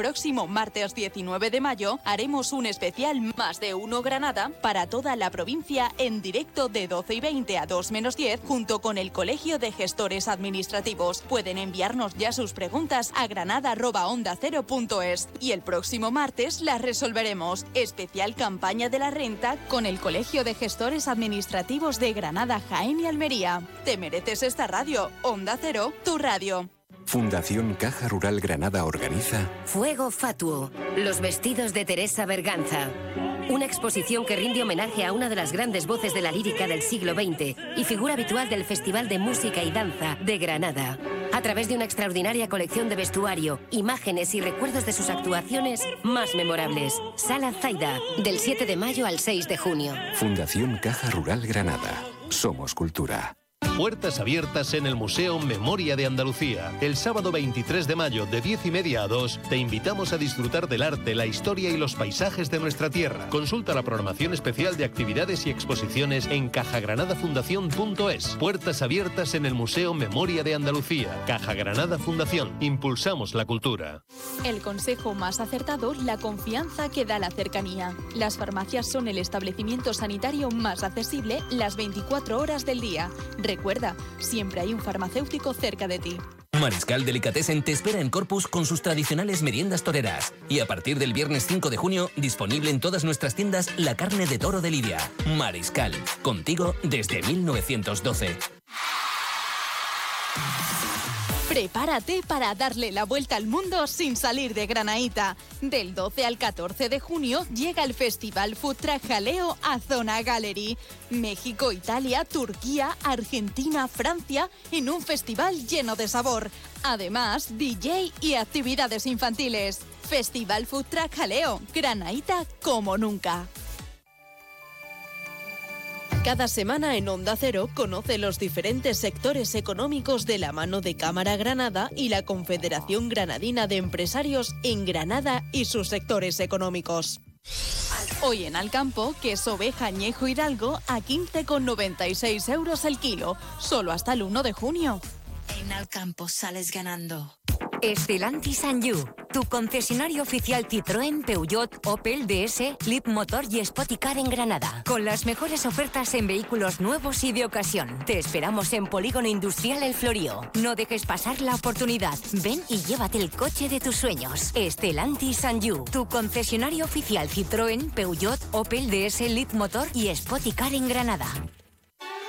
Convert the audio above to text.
próximo martes 19 de mayo haremos un especial Más de Uno Granada para toda la provincia en directo de 12:20 a 2:10 junto con el Colegio de Gestores Administrativos. Pueden enviarnos ya sus preguntas a granada@ondacero.es y el próximo martes las resolveremos. Especial campaña de la renta con el Colegio de Gestores Administrativos de Granada, Jaén y Almería. Te mereces esta radio. Onda Cero, tu radio. Fundación Caja Rural Granada organiza Fuego Fatuo, los vestidos de Teresa Berganza. Una exposición que rinde homenaje a una de las grandes voces de la lírica del siglo XX y figura habitual del Festival de Música y Danza de Granada. A través de una extraordinaria colección de vestuario, imágenes y recuerdos de sus actuaciones más memorables. Sala Zaida, del 7 de mayo al 6 de junio. Fundación Caja Rural Granada. Somos cultura. Puertas abiertas en el Museo Memoria de Andalucía. El sábado 23 de mayo de 10:30 a 2 te invitamos a disfrutar del arte, la historia y los paisajes de nuestra tierra. Consulta la programación especial de actividades y exposiciones en cajagranadafundación.es. Puertas abiertas en el Museo Memoria de Andalucía. Caja Granada Fundación. Impulsamos la cultura. El consejo más acertado, la confianza que da la cercanía. Las farmacias son el establecimiento sanitario más accesible las 24 horas del día. Recuerda, siempre hay un farmacéutico cerca de ti. Mariscal Delicatessen te espera en Corpus con sus tradicionales meriendas toreras. Y a partir del viernes 5 de junio, disponible en todas nuestras tiendas la carne de toro de Lidia. Mariscal, contigo desde 1912. Prepárate para darle la vuelta al mundo sin salir de Granaíta. Del 12 al 14 de junio llega el Festival Food Truck Jaleo a Zona Gallery. México, Italia, Turquía, Argentina, Francia, en un festival lleno de sabor. Además, DJ y actividades infantiles. Festival Food Truck Jaleo, Granaíta como nunca. Cada semana en Onda Cero conoce los diferentes sectores económicos de la mano de Cámara Granada y la Confederación Granadina de Empresarios en Granada y sus sectores económicos. Hoy en Alcampo, queso oveja añejo Hidalgo a 15,96 euros el kilo, solo hasta el 1 de junio. En Alcampo sales ganando. Stellantis and You, tu concesionario oficial Citroën, Peugeot, Opel, DS, Leapmotor y Spoticar en Granada. Con las mejores ofertas en vehículos nuevos y de ocasión. Te esperamos en Polígono Industrial El Florío. No dejes pasar la oportunidad. Ven y llévate el coche de tus sueños. Stellantis and You, tu concesionario oficial Citroën, Peugeot, Opel, DS, Leapmotor y Spoticar en Granada.